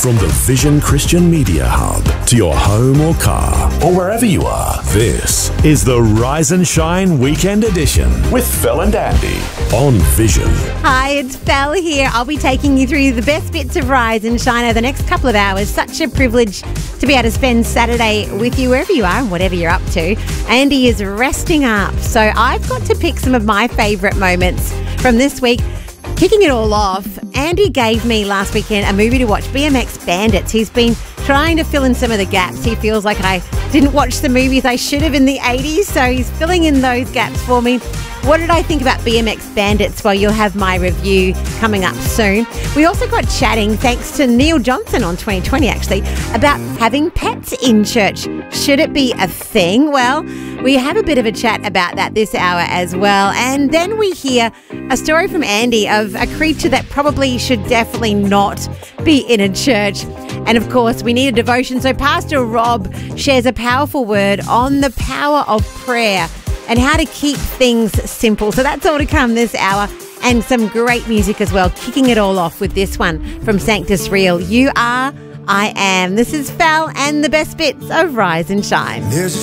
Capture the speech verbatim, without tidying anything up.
From the Vision Christian Media Hub to your home or car or wherever you are, this is the Rise and Shine Weekend Edition with Fel and Andy on Vision. Hi, it's Fel here. I'll be taking you through the best bits of Rise and Shine over the next couple of hours. Such a privilege to be able to spend Saturday with you wherever you are and whatever you're up to. Andy is resting up, so I've got to pick some of my favourite moments from this week. Kicking it all off, Andy gave me last weekend a movie to watch, B M X Bandits. He's been trying to fill in some of the gaps. He feels like I didn't watch the movies I should have in the eighties, so he's filling in those gaps for me. What did I think about B M X Bandits? Well, you'll have my review coming up soon. We also got chatting, thanks to Neil Johnson on twenty twenty actually, about having pets in church. Should it be a thing? Well, we have a bit of a chat about that this hour as well. And then we hear a story from Andy of a creature that probably should definitely not be in a church. And of course, we need a devotion. So Pastor Rob shares a powerful word on the power of prayer and how to keep things simple. So that's all to come this hour, and some great music as well, kicking it all off with this one from Sanctus Real. You Are, I Am. This is Fel and the best bits of Rise and Shine. There's